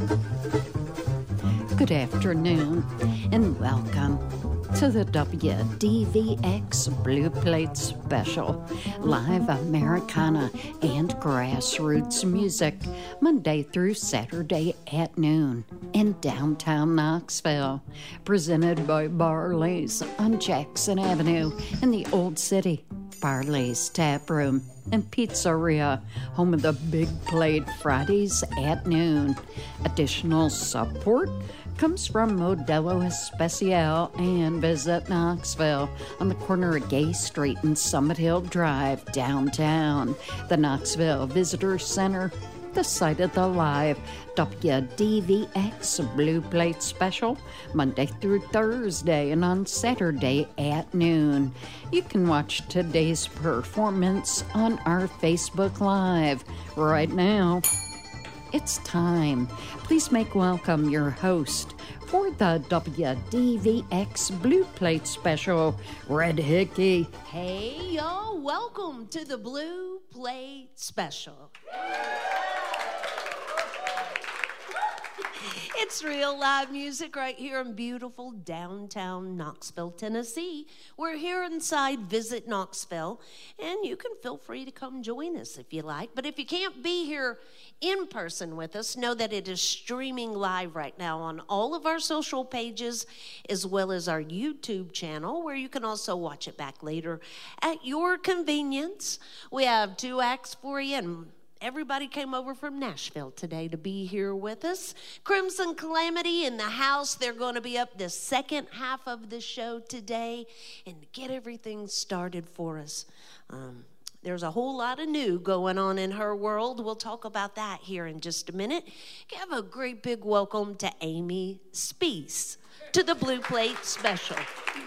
Good afternoon and welcome to the WDVX Blue Plate Special, live Americana and grassroots music, Monday through Saturday at noon in downtown Knoxville, presented by Barley's on Jackson Avenue in the Old City. Barley's Tap Room and Pizzeria, home of the Big Plate Fridays at noon. Additional support comes from Modelo Especial and Visit Knoxville on the corner of Gay Street and Summit Hill Drive, downtown. The Knoxville Visitor Center, the site of the live WDVX Blue Plate Special, Monday through Thursday and on Saturday at noon. You can watch today's performance on our Facebook Live right now. It's time. Please make welcome your host for the WDVX Blue Plate Special, Red Hickey. Hey, y'all, welcome to the Blue Plate Special. It's real live music right here in beautiful downtown Knoxville, Tennessee. We're here inside Visit Knoxville, and you can feel free to come join us if you like. But if you can't be here in person with us, know that it is streaming live right now on all of our social pages, as well as our YouTube channel, where you can also watch it back later at your convenience. We have 2 acts for you, and everybody came over from Nashville today to be here with us. Crimson Calamity in the house. They're going to be up the second half of the show today and get everything started for us. There's a whole lot of new going on in her world. We'll talk about that here in just a minute. Give a great big welcome to Amy Spees to the Blue Plate Special.